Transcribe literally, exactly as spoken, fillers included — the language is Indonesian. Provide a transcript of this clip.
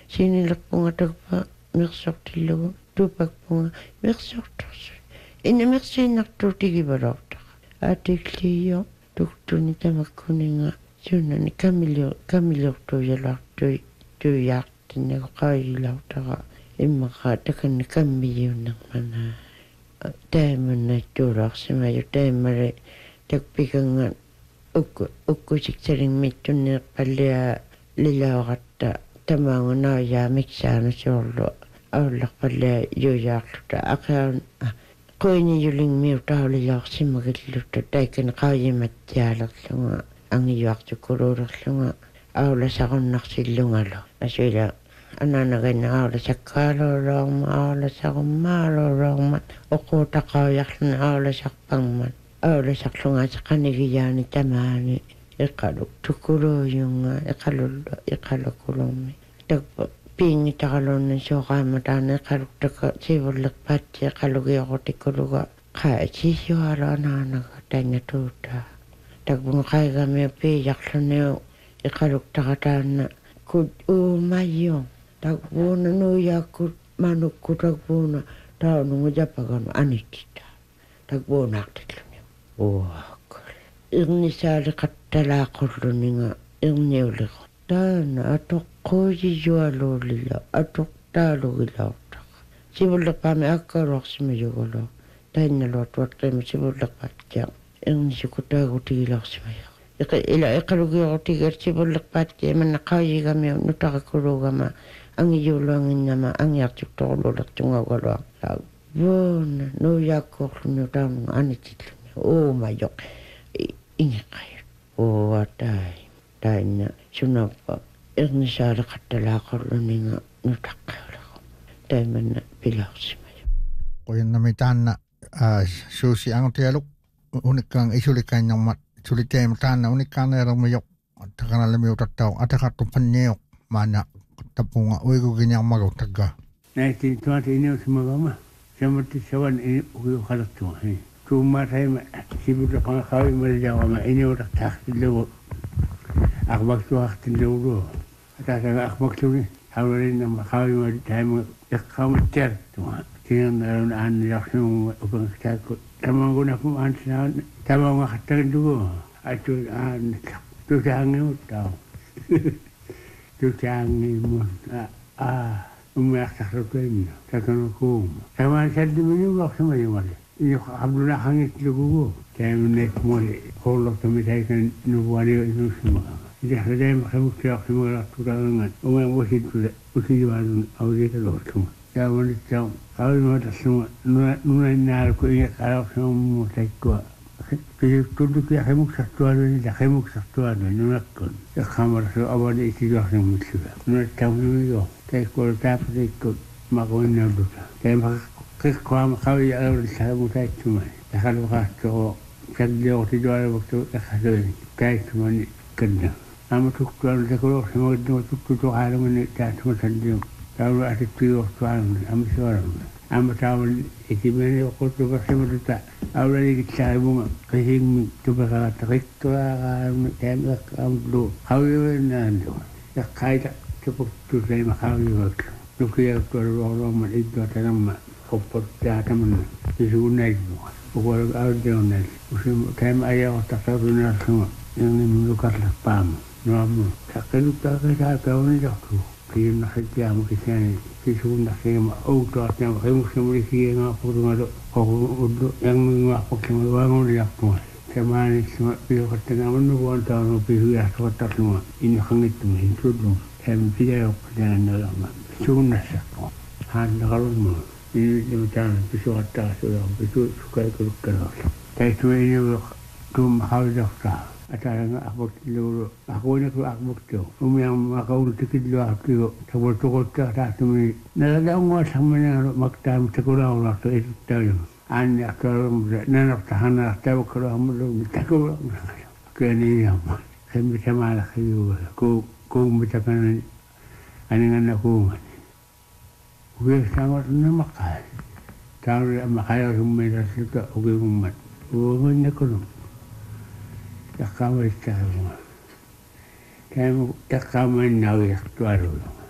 Sinilerpunga takpa mersortillugu tupakpunga mersortorsu. Inna mersinnartu tigivalortaqa. Atiklio tuktuni tamakkuninga sunnani kamilio kamiliortuijalartui tuijaartinnagu qaajilautaqa immaqa takanni kammiyuunnarmana taamunna tuulaarsimaju taammari takpikangan ukku ukkusiktaringmittunneerpallia lilaoqatta tamaangunaayaa miksaana suorlu aullarpallia yuujaarluta aqaun qoinijulingmiu taulilaorsimagillutta taikkani qaajimattiaalerlunga angiyuartukuluulerlunga aulasaqonnarsillungalu asuila ananagana aulasakkaaloorma aulasaqummaaloorma oqutaqauyarluna aulasarpangman aulasarlungaataqanigiyaani tamaani iqaluk tukuluuyunga iqalullu iqalukulummi takpa piingitaqalunna suoqaamataana iqaluktaka sivullerpaatti iqalugiortikuluga qaatisiualu anaanaga tangatuuta takpunga qaigamiu piijarluniu iqaluktaqataanna kut uumayyu takpuuna nuuyakkut manukku takpuuna taunungu japaganu anittita takpuunaartitluni uakkul irnisaali qattalaaqulluninga irniuliqu taana atoqqoojiyualuulila atoqtaalugilaortaqa sivullerpaami akkaaluarsimajugulu tainnaluartuartimi sivullerpaatkia irnisuku taagutigilaarsimaja ila iqalugiortigersivullerpaatkia manna qaajigamiu nutaqakulugama angiyuuluanginnama angiartuktorluulertungaugaluar vuuna nuuyaakkuorlunu taununga anititluni uumajoq ingiqayut uatai tainna sunappa irnisaali qattalaaqorluninga nutaqqaulaqu taimanna pilaarsimaja qoyannami taanna suusi angutialuk unikkaang isulikkaannarmat suliteema taanna unikkaarneerermijoq takanalamiutattau ataqartupanniuq maana tapunga uiguginiarmagu tagga naiti tuati iniusimagama samatti sawan ini uiuqalertuga tuummaataima sibullaqanga qaavimalijaaqama iniutartaaqtillugu aqmaktuaqtillugu atasaga aqmaktuni hawlalinnama qaavimali taima iqqaamattiartuga tinarnaarun aannilarsuunga upangstaakku tamangunapum aantinaan tamangunga qattagintugu atu aannikka tutaangimuttau tutaangimun a ummeaqtarrutuimna takanakuuma tamaan salliminiuaqsumayumali iyo abduna hangitlugu taaminneekmoli qollortamitaikan nubuaniyo inusimaga idahradayma qamuktiaqsimagararturaangan umaan wasittuda usijiwaanun awdikalortuma taamanittau qawimatasuma nunainnaarku iqalaqsamammu taikkua tullukia qimuksartualuini la qimuksartualu nunakkun iqqamarsu avali isijuaqsimmitluga nunattaunimiyo taikkualu taapatiikku maquinnauluta taima qeqqaama qawi aurillaqamutaitsumani taqaluqaartoqo sagdiortijualuvaktu iqqasuini taitsumani kanna ama tuktualu takuloqsimagidduma tuktutuqaalungani taatsuma sallium taulu atittuiortualungani amisuarungani ama taawul itimeni oquttuqarsimaluta aulaligitsaarimunga qisingmi tupaqaqatta qiqqtuaqaalungni taamiqqaamullu qawiuinnaanluga iqqaita tupuktusaima qawiuaklu nukiartualuorlooman idduatanamma qopportaatamanna isugunnailluga uqalu auddeonnal usim taima ayaaqortartarunarsunga irnimunukarlarpaama nuammu taqqiluktaaqisaapeunilartu kiinnaqsittiaamu kisiani kisugunnaqsigama outuartiama qimuksimulikiyenga putungalu qoqullu yarminguarpokkima waanguliarpunga tamaanissuma piuqattangaamannuguantaanu pihuyaartuqattarlunga inniqangittuma insullunga taimi pidayoqqatanannalarma sugunnassarpu haannaqalunma inillimataana pisuqattaaqasuulam pisu sukaikulukkalarla taituma iniuq tuumma qawilertaa ataranga aqbaktillugu aquuniklu aqbaktu umiam maqaulu tikilluartigu tabultuquttartaatumi nalalaunguassammanaalu maktaam takulaulartu ituttauyum aanni aqtarumta nanartahanartavukkuluamullu takulaunagalu kaniiyamma qimmitamaalaqqiyuga ku kuummitakana aninganna kuumani ugeesangotunamaqaa taulu amaqayasummilarsuta ugigummat uungunnakulum taqaamaritsaarunga taimu taqaamainnauyartualuunga